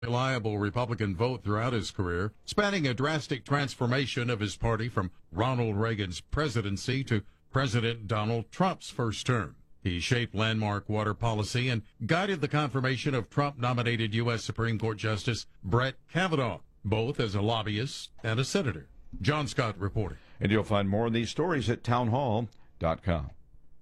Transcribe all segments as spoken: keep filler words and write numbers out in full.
reliable Republican vote throughout his career, spanning a drastic transformation of his party from Ronald Reagan's presidency to President Donald Trump's first term. He shaped landmark water policy and guided the confirmation of Trump-nominated U S Supreme Court Justice Brett Kavanaugh, both as a lobbyist and a senator. John Scott reporting. And you'll find more of these stories at townhall dot com.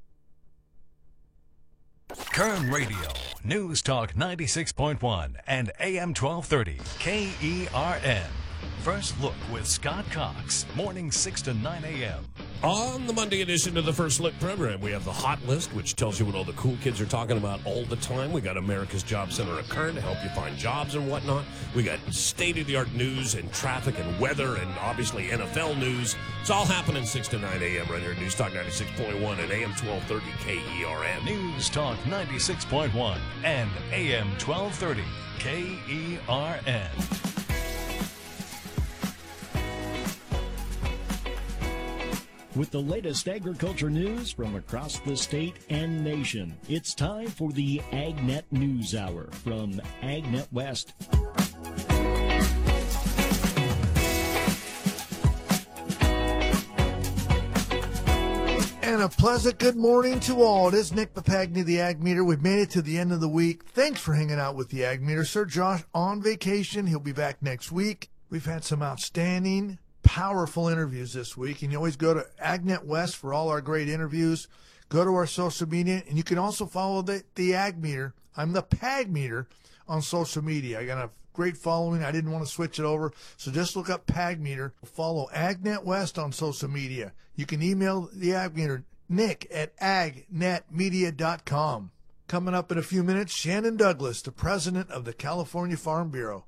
Kern Radio, News Talk ninety-six point one and A M twelve thirty, K E R N. First Look with Scott Cox, morning six to nine a.m. On the Monday edition of the First Look program, we have the Hot List, which tells you what all the cool kids are talking about all the time. We got America's Job Center at Kern to help you find jobs and whatnot. We got state-of-the-art news and traffic and weather and obviously N F L news. It's all happening six to nine a.m. right here at News Talk ninety-six point one and A M twelve thirty K E R N. News Talk ninety-six point one and A M twelve thirty K E R N. With the latest agriculture news from across the state and nation, it's time for the AgNet News Hour from AgNet West. And a pleasant good morning to all. It is Nick Papagni, the Ag Meter. We've made it to the end of the week. Thanks for hanging out with the Ag Meter. Sir Josh on vacation. He'll be back next week. We've had some outstanding powerful interviews this week, and you always go to AgNet West for all our great interviews. Go to our social media, and you can also follow the, the Ag Meter. I'm the Pag Meter on social media. I got a great following. I didn't want to switch it over, so just look up Pag Meter. Follow AgNet West on social media. You can email the Ag Meter, Nick at ag net media dot com. Coming up in a few minutes, Shannon Douglas, the president of the California Farm Bureau.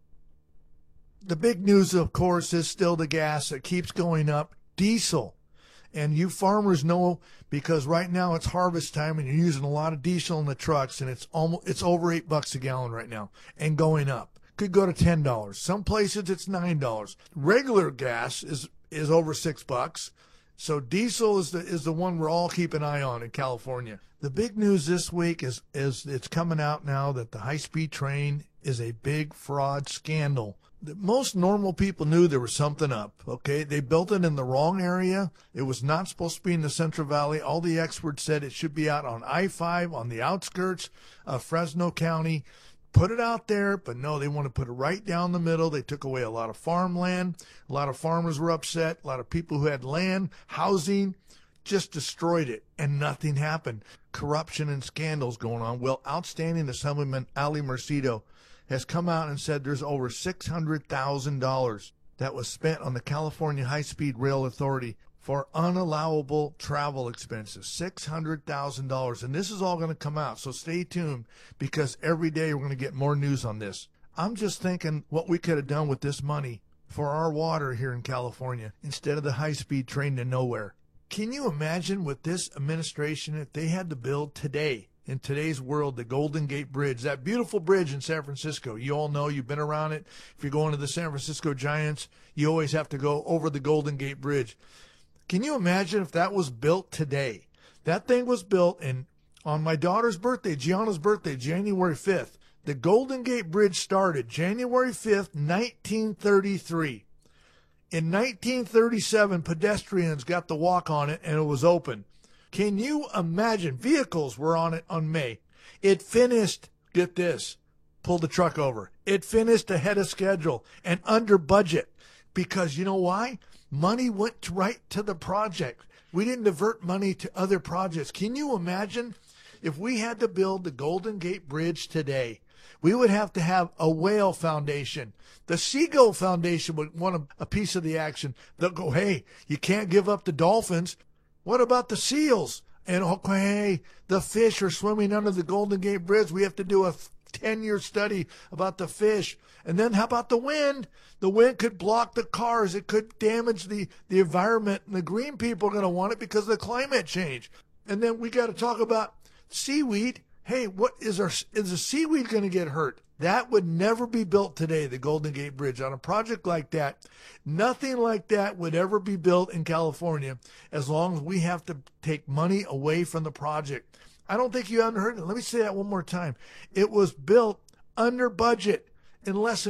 The big news, of course, is still the gas that keeps going up, diesel. And you farmers know, because right now it's harvest time and you're using a lot of diesel in the trucks, and it's almost it's over eight bucks a gallon right now and going up. Could go to ten dollars. Some places it's nine dollars. Regular gas is is over six bucks. So diesel is the is the one we're all keeping an eye on in California. The big news this week is is it's coming out now that the high-speed train is a big fraud scandal. Most normal people knew there was something up, okay? They built it in the wrong area. It was not supposed to be in the Central Valley. All the experts said it should be out on I five on the outskirts of Fresno County. Put it out there, but no, they want to put it right down the middle. They took away a lot of farmland. A lot of farmers were upset. A lot of people who had land, housing, just destroyed it, and nothing happened. Corruption and scandals going on. Well, outstanding Assemblyman Ali Mercado has come out and said there's over six hundred thousand dollars that was spent on the California High-Speed Rail Authority for unallowable travel expenses. six hundred thousand dollars. And this is all going to come out, so stay tuned, because every day we're going to get more news on this. I'm just thinking what we could have done with this money for our water here in California instead of the high-speed train to nowhere. Can you imagine with this administration, if they had to build today, in today's world, the Golden Gate Bridge, that beautiful bridge in San Francisco? You all know, you've been around it. If you're going to the San Francisco Giants, you always have to go over the Golden Gate Bridge. Can you imagine if that was built today? That thing was built in on my daughter's birthday, Gianna's birthday, January fifth. The Golden Gate Bridge started January fifth, nineteen thirty-three. In nineteen thirty-seven, pedestrians got to walk on it, and it was open. Can you imagine? Vehicles were on it on May. It finished, get this, pull the truck over. It finished ahead of schedule and under budget, because you know why? Money went right to the project. We didn't divert money to other projects. Can you imagine if we had to build the Golden Gate Bridge today? We would have to have a whale foundation. The Seagull Foundation would want a, a piece of the action. They'll go, hey, you can't give up the dolphins. What about the seals? And okay, the fish are swimming under the Golden Gate Bridge. We have to do a ten-year study about the fish. And then how about the wind? The wind could block the cars. It could damage the, the environment. And the green people are going to want it because of the climate change. And then we got to talk about seaweed. Hey, what is our is the seaweed going to get hurt? That would never be built today, the Golden Gate Bridge. On a project like that, nothing like that would ever be built in California as long as we have to take money away from the project. I don't think you haven't heard it. Let me say that one more time. It was built under budget. in less